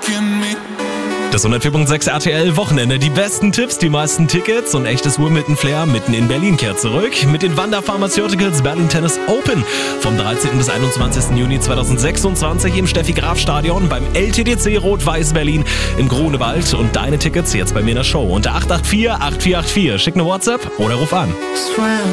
Das 104.6 RTL Wochenende. Die besten Tipps, die meisten Tickets und echtes Wimbledon-Flair mitten in Berlin kehrt zurück. Mit den Wanda Pharmaceuticals Berlin Tennis Open vom 13. bis 21. Juni 2026 im Steffi-Graf-Stadion beim LTDC Rot-Weiß Berlin im Grunewald. Und deine Tickets jetzt bei mir in der Show unter 884 8484. Schick eine WhatsApp oder ruf an.